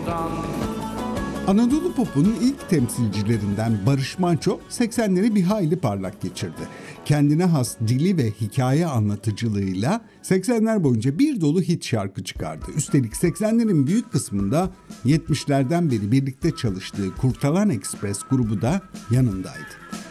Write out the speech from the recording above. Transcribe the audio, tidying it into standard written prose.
Anadolu Pop'un ilk temsilcilerinden Barış Manço 80'leri bir hayli parlak geçirdi. Kendine has dili ve hikaye anlatıcılığıyla 80'ler boyunca bir dolu hit şarkı çıkardı. Üstelik 80'lerin büyük kısmında 70'lerden beri birlikte çalıştığı Kurtalan Express grubu da yanındaydı.